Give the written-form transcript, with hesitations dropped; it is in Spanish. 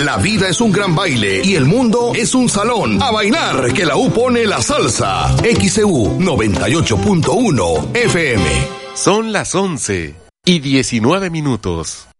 La vida es un gran baile y el mundo es un salón. A bailar, que la U pone la salsa. XEU 98.1 FM. Son las 11:19.